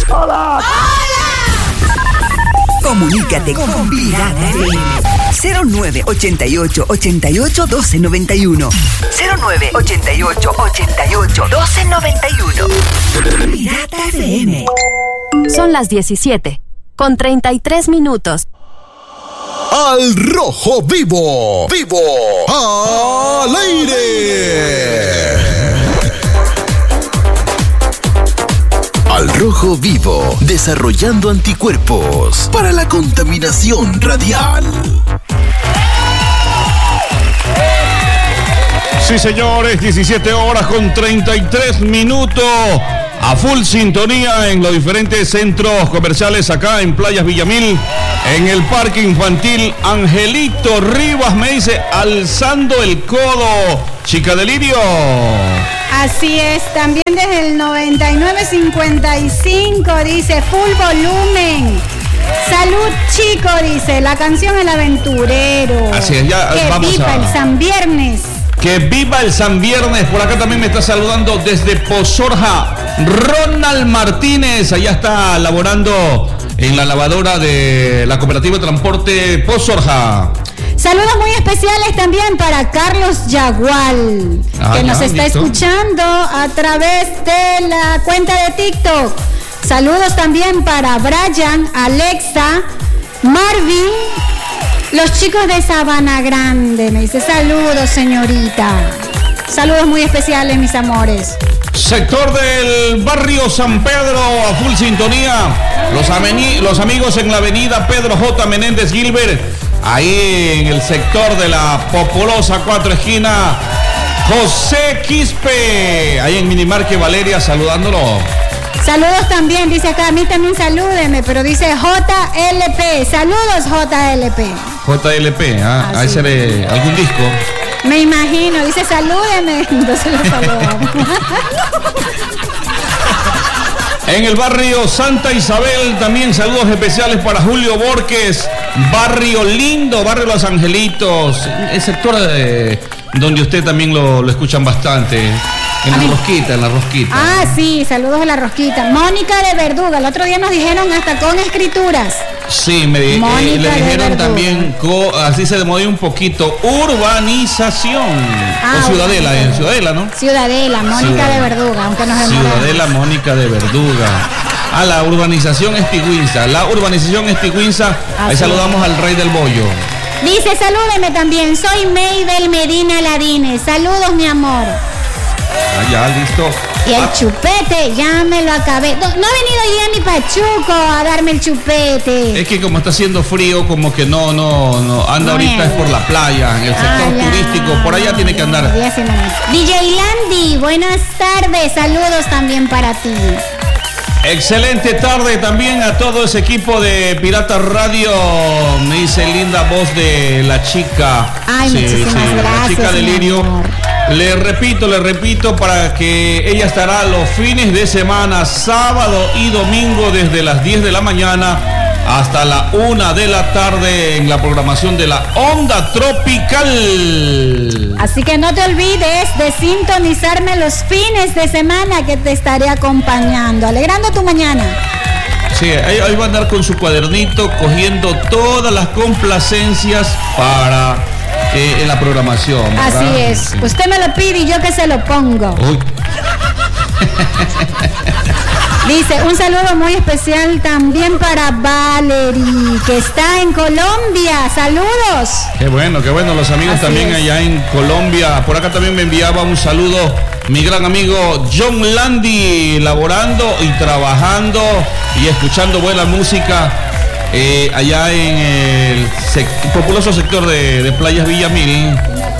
¡Hola! Comunícate con Pirata FM. 0988 88 12 91. 0988 88 12 91. Pirata FM. Son las 17:33. Al rojo vivo, vivo, al aire. Al rojo vivo, desarrollando anticuerpos para la contaminación radial. Sí, señores, 17:33. A full sintonía en los diferentes centros comerciales acá en Playas Villamil, en el Parque Infantil Angelito Rivas, me dice, alzando el codo, Chica Delirio. Así es, también desde el 9955 dice, full volumen. Salud, chico, dice, la canción El Aventurero. Así es, ya que vamos viva el San Viernes. Que viva el San Viernes. Por acá también me está saludando desde Pozorja Ronald Martínez. Allá está laborando en la lavadora de la Cooperativa de Transporte Pozorja. Saludos muy especiales también para Carlos Yagual, que nos está escuchando a través de la cuenta de TikTok. Saludos también para Brian, Alexa, Marvin, los chicos de Sabana Grande. Me dice, saludos, señorita. Saludos muy especiales, mis amores. Sector del barrio San Pedro, a full sintonía. Los amigos en la avenida Pedro J. Menéndez Gilbert, ahí en el sector de la populosa Cuatro Esquinas. José Quispe, ahí en Minimarque Valeria, saludándolo. Saludos también, dice acá, a mí también salúdeme, pero dice JLP. Saludos, JLP. JLP, ahí se ve algún disco. Me imagino, dice salúdeme, entonces lo saludamos. En el barrio Santa Isabel también saludos especiales para Julio Borges, barrio lindo, barrio Los Angelitos, el sector donde usted también lo escuchan bastante. En la rosquita. Ah, sí, saludos a la rosquita. Mónica de Verduga, el otro día nos dijeron hasta con escrituras. Sí, le dijeron también, así se demoró un poquito, urbanización. O Ciudadela, ¿no? Ciudadela, Mónica de Verduga, aunque nos demoramos. Ciudadela, Mónica de Verduga. La urbanización Estigüinza. Ahí saludamos al Rey del Bollo. Dice, salúdeme también, soy Maybel Medina Ladines. Saludos, mi amor. Ya, listo. Y el chupete, ya me lo acabé. No ha venido hoy día ni Pachuco a darme el chupete. Es que como está haciendo frío, como que no anda ahorita es por la playa, en el sector turístico, por allá tiene que andar. DJ Landy, buenas tardes, saludos también para ti. Excelente tarde también a todo ese equipo de Pirata Radio. Me dice linda voz de la chica. Ay, muchísimas gracias. La chica Delirio. Le repito, para que ella estará los fines de semana, sábado y domingo, desde las 10 de la mañana hasta la 1 de la tarde en la programación de la Onda Tropical. Así que no te olvides de sintonizarme los fines de semana, que te estaré acompañando, alegrando tu mañana. Sí, ahí va a andar con su cuadernito cogiendo todas las complacencias para en la programación, ¿verdad? Así es. Sí. Usted me lo pide y yo que se lo pongo. Uy. Dice, un saludo muy especial también para Valerie, que está en Colombia. Saludos. Qué bueno, los amigos así también es. Allá en Colombia. Por acá también me enviaba un saludo mi gran amigo John Landy, laborando y trabajando y escuchando buena música allá en el populoso sector de Playas Villamil.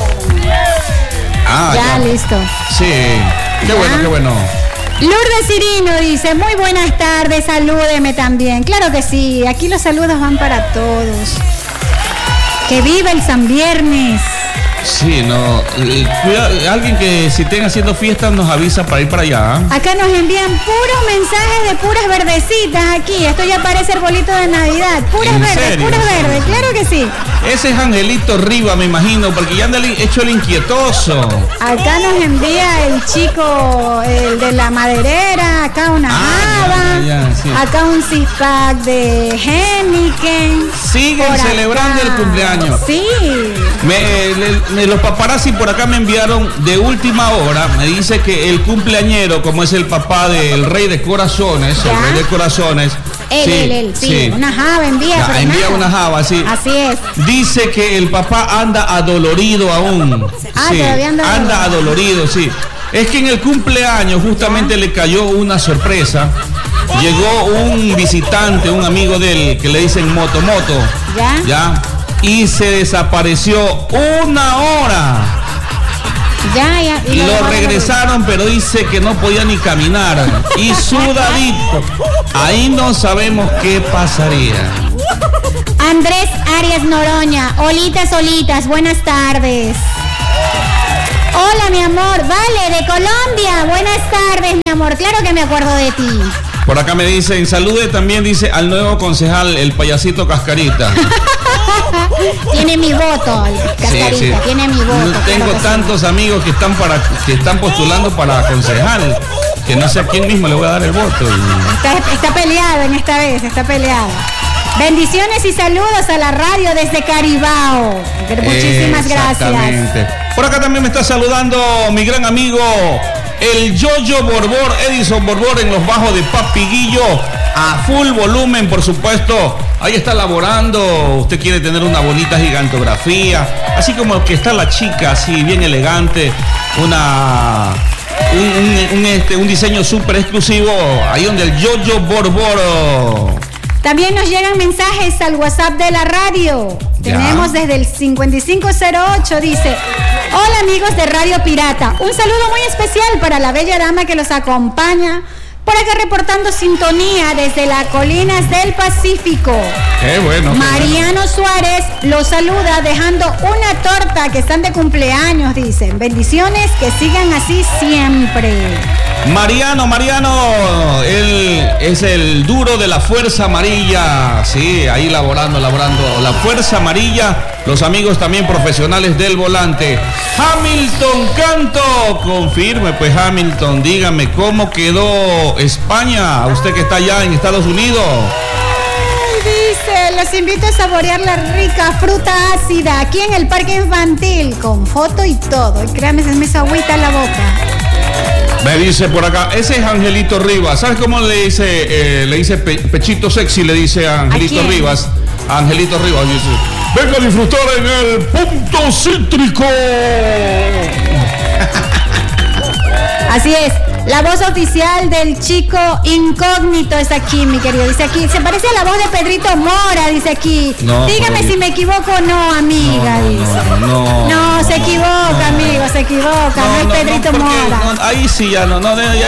Ya, listo. Sí, qué bueno. Lourdes Cirino dice, muy buenas tardes, salúdeme también. Claro que sí, aquí los saludos van para todos. Que viva el San Viernes. Sí, alguien que si estén haciendo fiestas nos avisa para ir para allá. Acá nos envían puros mensajes de puras verdecitas aquí. Esto ya parece arbolito de Navidad. Puras verdes, claro que sí. Ese es Angelito Riva, me imagino, porque ya anda hecho el inquietoso. Acá nos envía el chico, el de la maderera, acá una haba. Sí. Acá un six-pack de Heineken. Siguen celebrando el cumpleaños. Sí. Los paparazzi por acá me enviaron de última hora. Me dice que el cumpleañero, como es el papá del Rey de Corazones, ¿ya? el Rey de Corazones. Sí. Una java envía. Ya, envía una java, sí. Así es. Dice que el papá anda adolorido aún. Todavía anda adolorido, sí. Es que en el cumpleaños justamente le cayó una sorpresa. Llegó un visitante, un amigo de él, que le dicen Moto. ¿Ya? Y se desapareció una hora. Y lo regresaron, pero dice que no podía ni caminar. Y sudadito. Ahí no sabemos qué pasaría. Andrés Arias Noroña. Olitas, buenas tardes. Hola, mi amor. Vale, de Colombia. Buenas tardes, mi amor. Claro que me acuerdo de ti. Por acá me dicen, salude también, dice, al nuevo concejal, el payasito Cascarita. Tiene mi voto, Cascarita, sí. Tiene mi voto. No tengo tantos amigos que están postulando para concejal, que no sé a quién mismo le voy a dar el voto. Está peleado en esta vez, está peleado. Bendiciones y saludos a la radio desde Caribao. Muchísimas gracias. Por acá también me está saludando mi gran amigo, el Yoyo Borbor, Edison Borbor en los bajos de Papiguillo, a full volumen, por supuesto. Ahí está laborando. Usted quiere tener una bonita gigantografía, así como que está la chica, así bien elegante, un diseño súper exclusivo, ahí donde el Yoyo Borbor. También nos llegan mensajes al WhatsApp de la radio. ¿Ya? Tenemos desde el 5508, dice: hola amigos de Radio Pirata, un saludo muy especial para la bella dama que los acompaña, por acá reportando sintonía desde las colinas del Pacífico. Qué bueno. Mariano Suárez los saluda dejando una torta, que están de cumpleaños, dicen. Bendiciones, que sigan así siempre. Mariano, él es el duro de la Fuerza Amarilla, sí, ahí laborando, la Fuerza Amarilla, los amigos también profesionales del volante. Hamilton Canto, confirme pues Hamilton, dígame cómo quedó España, usted que está allá en Estados Unidos. Dice, los invito a saborear la rica fruta ácida aquí en el parque infantil, con foto y todo, y créame, se me hizo agüita en la boca. Me dice por acá, ese es Angelito Rivas. ¿Sabes cómo le dice pechito sexy? Le dice a Angelito Rivas. A Angelito Rivas dice: venga a disfrutar en el Punto Cítrico. Así es. La voz oficial del chico incógnito es aquí, mi querido. Dice aquí, se parece a la voz de Pedrito Mora, dice aquí. No, dígame si me equivoco o no, amiga, dice. No, se equivoca, amigo, se equivoca. No es Pedrito Mora. Ahí sí, ya no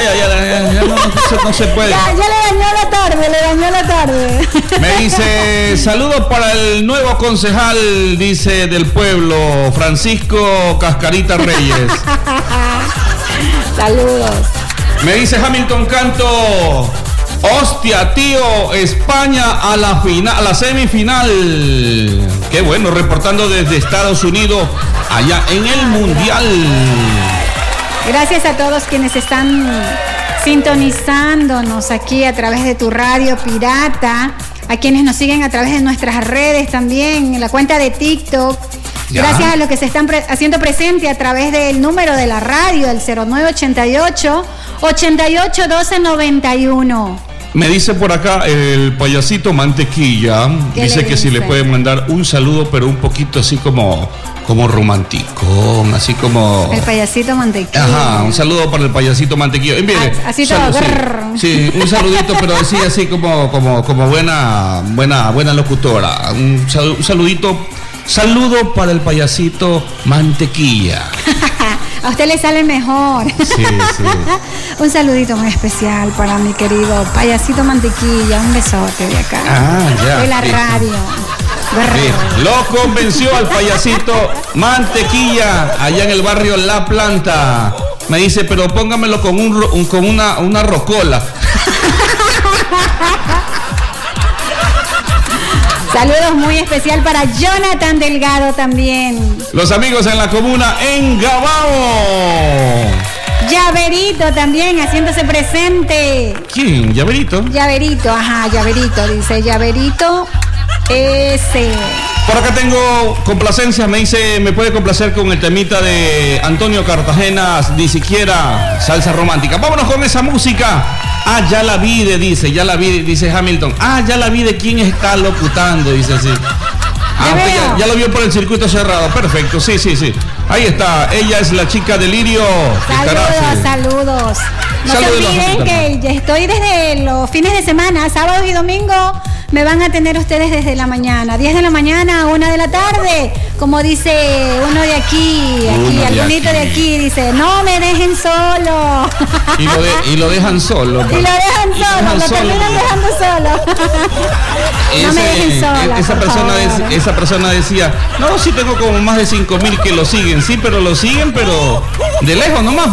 se puede. Ya le dañó la tarde. Me dice, saludos para el nuevo concejal, dice, del pueblo, Francisco Cascarita Reyes. Saludos. Me dice Hamilton Canto: hostia, tío, España a la semifinal. Qué bueno, reportando desde Estados Unidos, allá en el Mundial. Gracias a todos quienes están sintonizándonos aquí a través de tu radio pirata, a quienes nos siguen a través de nuestras redes también, en la cuenta de TikTok. ¿Ya? Gracias a los que se están haciendo presente a través del número de la radio, el 0988 881291. Me dice por acá el payasito Mantequilla, dice que si le puede mandar un saludo, pero un poquito así como romántico, así como... El payasito Mantequilla. Ajá, un saludo para el payasito Mantequilla. Mire, así todo. Sí, un saludito, pero así como buena locutora. Un saludito. Saludo para el payasito Mantequilla. A usted le sale mejor. Sí. Un saludito muy especial para mi querido payasito Mantequilla. Un besote de acá. Ya. De la radio. Lo convenció al payasito Mantequilla allá en el barrio La Planta. Me dice, pero póngamelo con una rocola. Saludos muy especial para Jonathan Delgado también. Los amigos en la comuna en Gabao. Llaverito también haciéndose presente. ¿Quién? ¿Llaverito? Llaverito, ajá, Llaverito, dice Llaverito ese. Por acá tengo complacencias, me dice, me puede complacer con el temita de Antonio Cartagena, ni siquiera salsa romántica. Vámonos con esa música. Ah, ya la vi, dice Hamilton. Ah, ya la vi de quién está locutando, dice así. Ah, ya lo vio por el circuito cerrado. Perfecto, sí. Ahí está. Ella es la chica Delirio. Saludos. No se olviden que ya estoy desde los fines de semana, sábados y domingos. Me van a tener ustedes desde la mañana, 10 de la mañana a 1 de la tarde, como dice uno de aquí, alguno de aquí, dice, no me dejen solo. Y lo dejan solo. Lo terminan dejando solo. No me dejen sola. Esa persona decía, no, sí tengo como más de 5,000 que lo siguen, sí, pero lo siguen, pero de lejos nomás.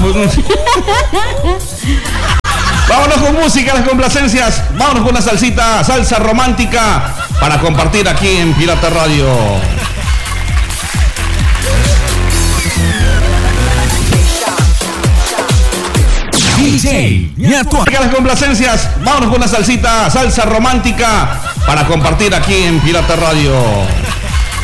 Vámonos con música, las complacencias. Vámonos con una salsa romántica para compartir aquí en Pirata Radio. DJ Ñato. Las complacencias. Vámonos con una salsa romántica para compartir aquí en Pirata Radio.